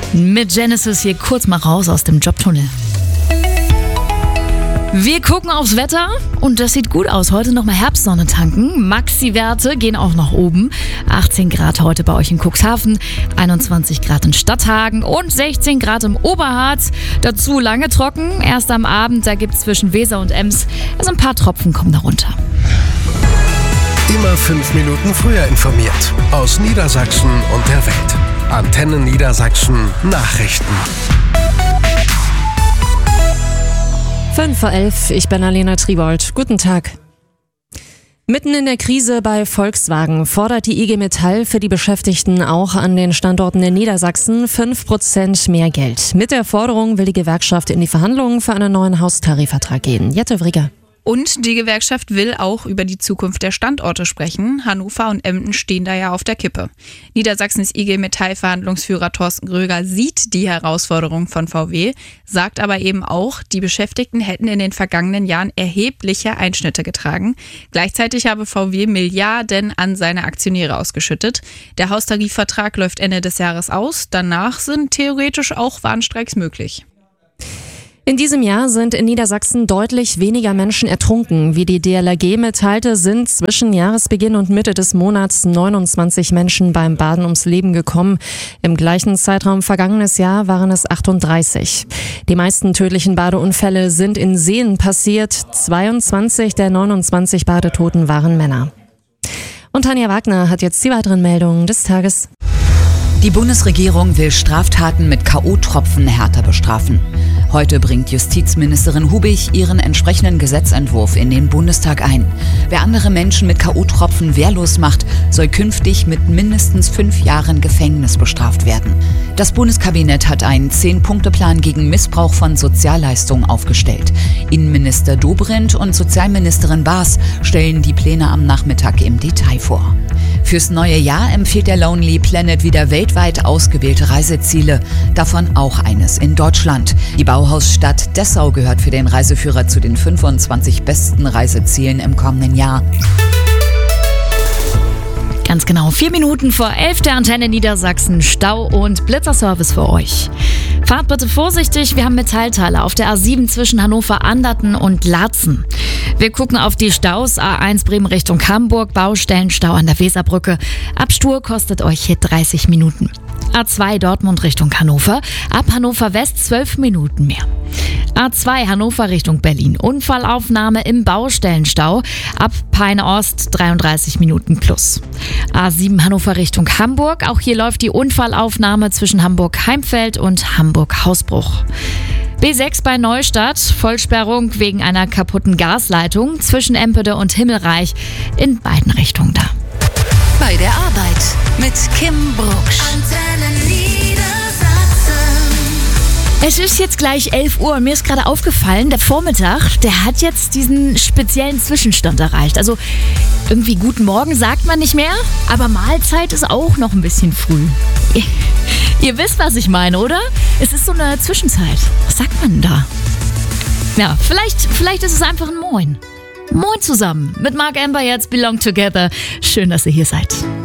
Mit Genesis hier kurz mal raus aus dem Jobtunnel. Wir gucken aufs Wetter und das sieht gut aus. Heute nochmal Herbstsonne tanken. Maxi-Werte gehen auch nach oben. 18 Grad heute bei euch in Cuxhaven, 21 Grad in Stadthagen und 16 Grad im Oberharz. Dazu lange trocken. Erst am Abend, da gibt es zwischen Weser und Ems, also ein paar Tropfen kommen da runter. Immer 5 Minuten früher informiert. Aus Niedersachsen und der Welt. Antenne Niedersachsen Nachrichten. 5:11 Uhr, ich bin Alena Tribold. Guten Tag. Mitten in der Krise bei Volkswagen fordert die IG Metall für die Beschäftigten auch an den Standorten in Niedersachsen 5% mehr Geld. Mit der Forderung will die Gewerkschaft in die Verhandlungen für einen neuen Haustarifvertrag gehen. Jette Wrigger. Und die Gewerkschaft will auch über die Zukunft der Standorte sprechen. Hannover und Emden stehen da ja auf der Kippe. Niedersachsens IG Metall-Verhandlungsführer Thorsten Gröger sieht die Herausforderung von VW, sagt aber eben auch, die Beschäftigten hätten in den vergangenen Jahren erhebliche Einschnitte getragen. Gleichzeitig habe VW Milliarden an seine Aktionäre ausgeschüttet. Der Haustarifvertrag läuft Ende des Jahres aus. Danach sind theoretisch auch Warnstreiks möglich. In diesem Jahr sind in Niedersachsen deutlich weniger Menschen ertrunken. Wie die DLRG mitteilte, sind zwischen Jahresbeginn und Mitte des Monats 29 Menschen beim Baden ums Leben gekommen. Im gleichen Zeitraum vergangenes Jahr waren es 38. Die meisten tödlichen Badeunfälle sind in Seen passiert. 22 der 29 Badetoten waren Männer. Und Tanja Wagner hat jetzt die weiteren Meldungen des Tages. Die Bundesregierung will Straftaten mit K.O.-Tropfen härter bestrafen. Heute bringt Justizministerin Hubig ihren entsprechenden Gesetzentwurf in den Bundestag ein. Wer andere Menschen mit K.O.-Tropfen wehrlos macht, soll künftig mit mindestens 5 Jahren Gefängnis bestraft werden. Das Bundeskabinett hat einen 10-Punkte-Plan gegen Missbrauch von Sozialleistungen aufgestellt. Innenminister Dobrindt und Sozialministerin Baas stellen die Pläne am Nachmittag im Detail vor. Fürs neue Jahr empfiehlt der Lonely Planet wieder weltweit ausgewählte Reiseziele, davon auch eines in Deutschland. Die Bauhausstadt Dessau gehört für den Reiseführer zu den 25 besten Reisezielen im kommenden Jahr. Ganz genau, 4 Minuten vor 11 der Antenne Niedersachsen, Stau- und Blitzerservice für euch. Fahrt bitte vorsichtig, wir haben Metallteile auf der A7 zwischen Hannover, Anderten und Laatzen. Wir gucken auf die Staus, A1 Bremen Richtung Hamburg, Baustellenstau an der Weserbrücke. Ab Stur kostet euch hier 30 Minuten. A2 Dortmund Richtung Hannover, ab Hannover West 12 Minuten mehr. A2 Hannover Richtung Berlin, Unfallaufnahme im Baustellenstau, ab Peine Ost 33 Minuten plus. A7 Hannover Richtung Hamburg, auch hier läuft die Unfallaufnahme zwischen Hamburg-Heimfeld und Hamburg-Hausbruch. B6 bei Neustadt, Vollsperrung wegen einer kaputten Gasleitung zwischen Empede und Himmelreich in beiden Richtungen da. Bei der Arbeit mit Kim Brucksch. Es ist jetzt gleich 11 Uhr und mir ist gerade aufgefallen, der Vormittag, der hat jetzt diesen speziellen Zwischenstand erreicht. Also irgendwie guten Morgen sagt man nicht mehr, aber Mahlzeit ist auch noch ein bisschen früh. Ihr wisst, was ich meine, oder? Es ist so eine Zwischenzeit. Was sagt man denn da? Ja, vielleicht ist es einfach ein Moin. Moin zusammen. Mit Mark Amber jetzt Belong Together. Schön, dass ihr hier seid.